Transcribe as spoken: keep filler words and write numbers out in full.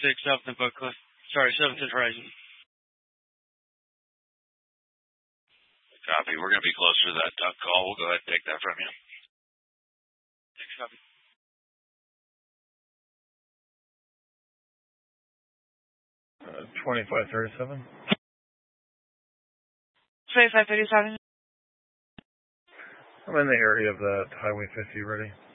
six, seventh and Bookcliff. Sorry, seventh and Horizon. Copy. We're going to be closer to that duck call. We'll go ahead and take that from you. Thanks, copy. Uh, twenty-five thirty-seven. twenty-five thirty-seven. I'm in the area of that Highway fifty, ready.